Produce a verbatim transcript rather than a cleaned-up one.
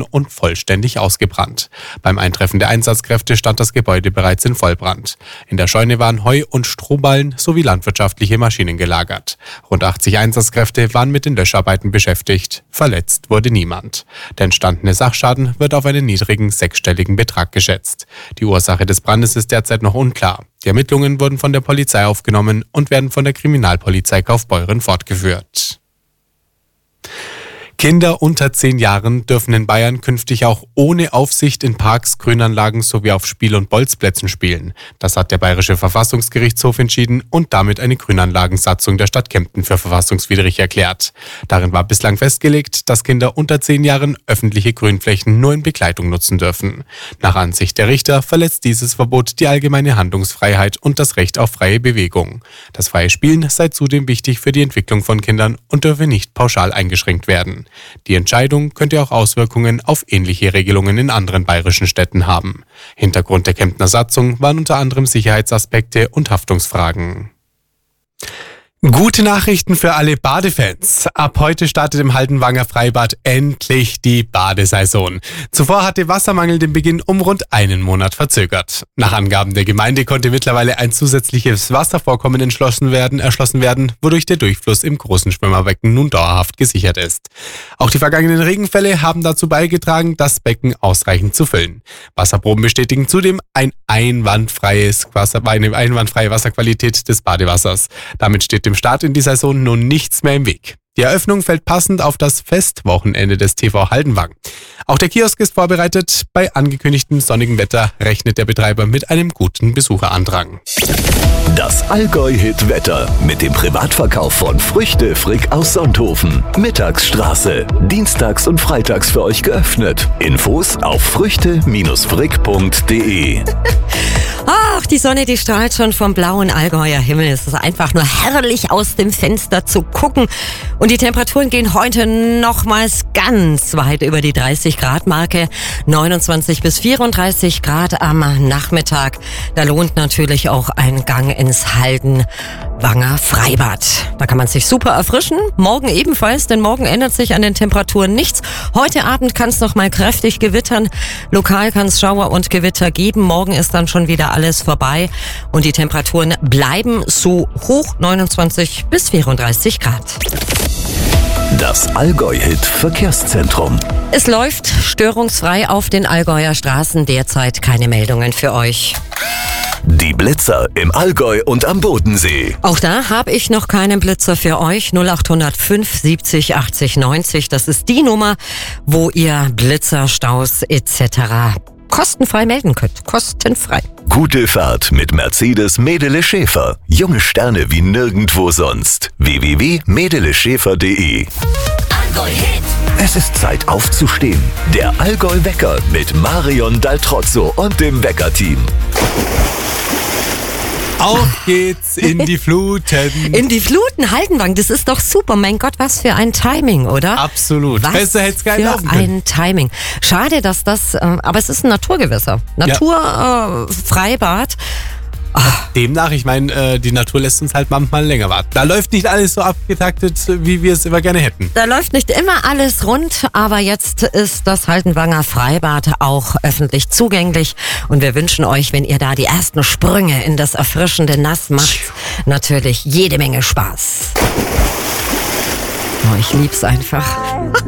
und vollständig ausgebrannt. Beim Eintreffen der Einsatzkräfte stand das Gebäude bereits in Vollbrand. In der Scheune waren Heu- und Strohballen sowie landwirtschaftliche Maschinen gelagert. Rund achtzig Einsatzkräfte waren mit den Löscharbeiten beschäftigt. Verletzt wurde niemand. Der entstandene Sachschaden wird auf einen niedrigen sechsstelligen Betrag geschätzt. Die Ursache des Brandes ist derzeit noch unklar. Die Ermittlungen wurden von der Polizei aufgenommen und werden von der Kriminalpolizei Kaufbeuren fortgeführt. Kinder unter zehn Jahren dürfen in Bayern künftig auch ohne Aufsicht in Parks, Grünanlagen sowie auf Spiel- und Bolzplätzen spielen. Das hat der Bayerische Verfassungsgerichtshof entschieden und damit eine Grünanlagensatzung der Stadt Kempten für verfassungswidrig erklärt. Darin war bislang festgelegt, dass Kinder unter zehn Jahren öffentliche Grünflächen nur in Begleitung nutzen dürfen. Nach Ansicht der Richter verletzt dieses Verbot die allgemeine Handlungsfreiheit und das Recht auf freie Bewegung. Das freie Spielen sei zudem wichtig für die Entwicklung von Kindern und dürfe nicht pauschal eingeschränkt werden. Die Entscheidung könnte auch Auswirkungen auf ähnliche Regelungen in anderen bayerischen Städten haben. Hintergrund der Kemptner Satzung waren unter anderem Sicherheitsaspekte und Haftungsfragen. Gute Nachrichten für alle Badefans. Ab heute startet im Haldenwanger Freibad endlich die Badesaison. Zuvor hatte Wassermangel den Beginn um rund einen Monat verzögert. Nach Angaben der Gemeinde konnte mittlerweile ein zusätzliches Wasservorkommen entschlossen werden, erschlossen werden, wodurch der Durchfluss im großen Schwimmerbecken nun dauerhaft gesichert ist. Auch die vergangenen Regenfälle haben dazu beigetragen, das Becken ausreichend zu füllen. Wasserproben bestätigen zudem ein einwandfreies Wasser, eine einwandfreie Wasserqualität des Badewassers. Damit steht dem Start in die Saison nun nichts mehr im Weg. Die Eröffnung fällt passend auf das Festwochenende des T V Haldenwang. Auch der Kiosk ist vorbereitet. Bei angekündigtem sonnigen Wetter rechnet der Betreiber mit einem guten Besucherandrang. Das Allgäu-Hit-Wetter mit dem Privatverkauf von Früchte Frick aus Sonthofen. Mittagsstraße. Dienstags und freitags für euch geöffnet. Infos auf früchte Frick punkt de. Ach, die Sonne, die strahlt schon vom blauen Allgäuer Himmel. Es ist einfach nur herrlich aus dem Fenster zu gucken. Und die Temperaturen gehen heute nochmals ganz weit über die dreißig Grad Marke. neunundzwanzig bis vierunddreißig Grad am Nachmittag. Da lohnt natürlich auch ein Gang ins Haldenwanger Freibad. Da kann man sich super erfrischen. Morgen ebenfalls, denn morgen ändert sich an den Temperaturen nichts. Heute Abend kann es noch mal kräftig gewittern. Lokal kann es Schauer und Gewitter geben. Morgen ist dann schon wieder alles vorbei. Und die Temperaturen bleiben so hoch, neunundzwanzig bis vierunddreißig Grad. Das Allgäu-Hit-Verkehrszentrum. Es läuft störungsfrei auf den Allgäuer Straßen. Derzeit keine Meldungen für euch. Die Blitzer im Allgäu und am Bodensee. Auch da habe ich noch keinen Blitzer für euch. null acht null fünf siebzig achtzig neunzig. Das ist die Nummer, wo ihr Blitzer, Staus et cetera kostenfrei melden könnt. Kostenfrei. Gute Fahrt mit Mercedes Medele Schäfer. Junge Sterne wie nirgendwo sonst. w w w punkt medele schäfer punkt de. Es ist Zeit aufzustehen. Der Allgäu-Wecker mit Marion Daltrozzo und dem Wecker-Team. Auf geht's in die Fluten. In die Fluten, Haldenwang, das ist doch super. Mein Gott, was für ein Timing, oder? Absolut. Was Besser hätte es gar nicht laufen für können. ein Timing. Schade, dass das, äh, aber es ist ein Naturgewässer. Naturfreibad. Äh, Demnach, ich meine, äh, die Natur lässt uns halt manchmal länger warten. Da läuft nicht alles so abgetaktet, wie wir es immer gerne hätten. Da läuft nicht immer alles rund, aber jetzt ist das Haldenwanger Freibad auch öffentlich zugänglich. Und wir wünschen euch, wenn ihr da die ersten Sprünge in das erfrischende Nass macht, natürlich jede Menge Spaß. Oh, ich lieb's einfach.